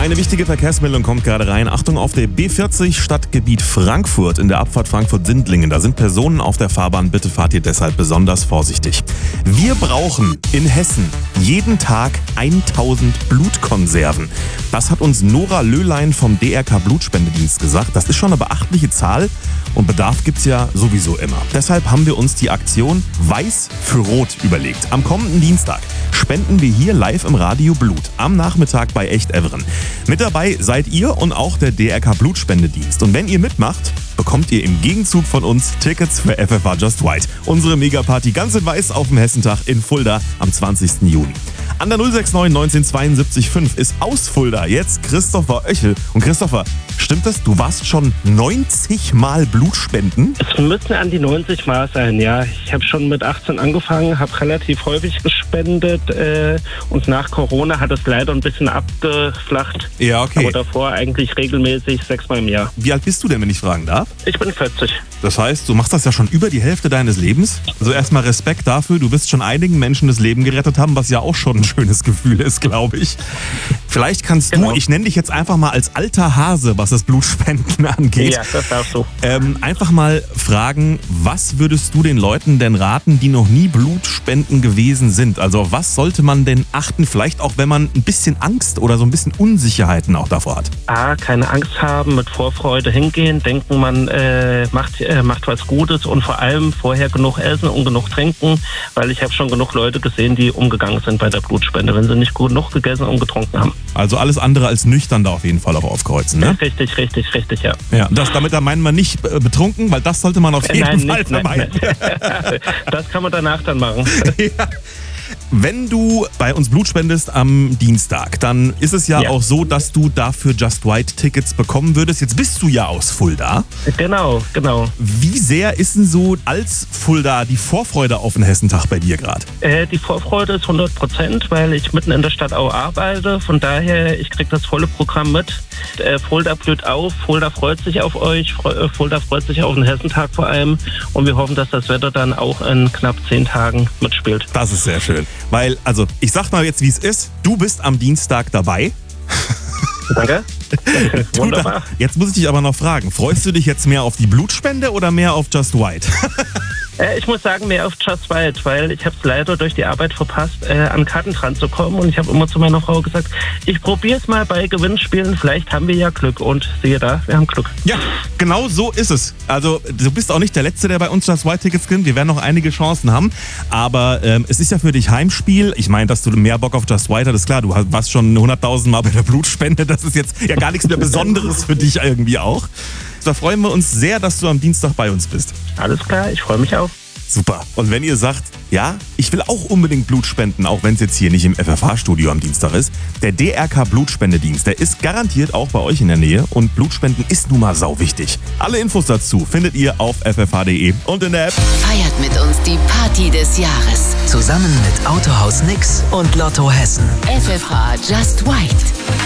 Eine wichtige Verkehrsmeldung kommt gerade rein. Achtung, auf der B40 Stadtgebiet Frankfurt in der Abfahrt Frankfurt-Sindlingen. Da sind Personen auf der Fahrbahn. Bitte fahrt ihr deshalb besonders vorsichtig. Wir brauchen in Hessen jeden Tag 1000 Blutkonserven. Das hat uns Nora Löhlein vom DRK Blutspendedienst gesagt. Das ist schon eine beachtliche Zahl und Bedarf gibt's ja sowieso immer. Deshalb haben wir uns die Aktion Weiß für Rot überlegt. Am kommenden Dienstag spenden wir hier live im Radio Blut. Am Nachmittag bei Echt Everen. Mit dabei seid ihr und auch der DRK Blutspendedienst. Und wenn ihr mitmacht, bekommt ihr im Gegenzug von uns Tickets für FFH Just White. Unsere Megaparty ganz in Weiß auf dem Hessentag in Fulda am 20. Juni. An der 069 1972 5 ist aus Fulda jetzt Christopher Oechel. Und Christopher, stimmt das? Du warst schon 90 Mal Blutspenden? Es müssen an die 90 Mal sein, ja. Ich habe schon mit 18 angefangen, habe relativ häufig gespendet und nach Corona hat es leider ein bisschen abgeflacht. Ja, okay. Aber davor eigentlich regelmäßig 6 Mal im Jahr. Wie alt bist du denn, wenn ich fragen darf? Ich bin 40. Das heißt, du machst das ja schon über die Hälfte deines Lebens. Also erstmal Respekt dafür, du wirst schon einigen Menschen das Leben gerettet haben, was ja auch schon ein schönes Gefühl ist, glaube ich. Vielleicht kannst du, ich nenne dich jetzt einfach mal als alter Hase, was das Blutspenden angeht. Ja, das darfst du. Einfach mal fragen, was würdest du den Leuten denn raten, die noch nie Blutspenden gewesen sind? Also auf was sollte man denn achten, vielleicht auch wenn man ein bisschen Angst oder so ein bisschen Unsicherheiten auch davor hat? Keine Angst haben, mit Vorfreude hingehen, denken man macht was Gutes und vor allem vorher genug essen und genug trinken, weil ich habe schon genug Leute gesehen, die umgegangen sind bei der Blutspende, wenn sie nicht genug gegessen und getrunken haben. Also alles andere als nüchtern da auf jeden Fall auch aufkreuzen, ne? Richtig, ja. Ja, damit meinen wir nicht betrunken, weil das sollte man auf jeden Fall vermeiden. Nein. Das kann man danach dann machen. Ja. Wenn du bei uns Blut spendest am Dienstag, dann ist es ja auch so, dass du dafür Just White Tickets bekommen würdest. Jetzt bist du ja aus Fulda. Genau. Wie sehr ist denn so als Fulda die Vorfreude auf den Hessentag bei dir gerade? Die Vorfreude ist 100%, weil ich mitten in der Stadt auch arbeite. Von daher, ich kriege das volle Programm mit. Fulda blüht auf, Fulda freut sich auf euch, Fulda freut sich auf den Hessentag vor allem. Und wir hoffen, dass das Wetter dann auch in knapp 10 Tagen mitspielt. Das ist sehr schön. Weil, also, ich sag mal jetzt, wie es ist. Du bist am Dienstag dabei. Danke. Wunderbar. Jetzt muss ich dich aber noch fragen, freust du dich jetzt mehr auf die Blutspende oder mehr auf Just White? Ich muss sagen, mehr auf Just White, weil ich habe es leider durch die Arbeit verpasst, an Karten dran zu kommen. Und ich habe immer zu meiner Frau gesagt, ich probiere es mal bei Gewinnspielen, vielleicht haben wir ja Glück. Und siehe da, wir haben Glück. Ja, genau so ist es. Also du bist auch nicht der Letzte, der bei uns Just White Tickets gewinnt. Wir werden noch einige Chancen haben. Aber es ist ja für dich Heimspiel. Ich meine, dass du mehr Bock auf Just White hattest. Klar, du warst schon 100.000 Mal bei der Blutspende. Das ist jetzt ja gar nichts mehr Besonderes für dich irgendwie auch. Da freuen wir uns sehr, dass du am Dienstag bei uns bist. Alles klar, ich freue mich auch. Super. Und wenn ihr sagt, ja, ich will auch unbedingt Blut spenden, auch wenn es jetzt hier nicht im FFH-Studio am Dienstag ist, der DRK Blutspendedienst, der ist garantiert auch bei euch in der Nähe und Blutspenden ist nun mal sauwichtig. Alle Infos dazu findet ihr auf ffh.de und in der App. Feiert mit uns die Party des Jahres. Zusammen mit Autohaus Nix und Lotto Hessen. FFH Just White.